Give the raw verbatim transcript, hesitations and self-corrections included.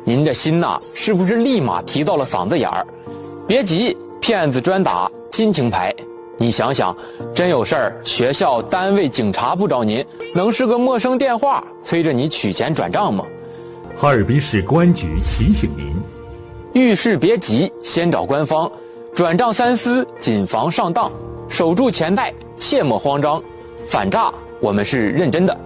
您这心呐，是不是立马提到了嗓子眼儿？别急，骗子专打亲情牌。你想想，真有事儿，学校、单位、警察不找您，能是个陌生电话催着你取钱转账吗？ 哈尔滨市公安局提醒您： 遇事别急，先找官方，转账三思，谨防上当，守住钱袋，切莫慌张。反诈，我们是认真的。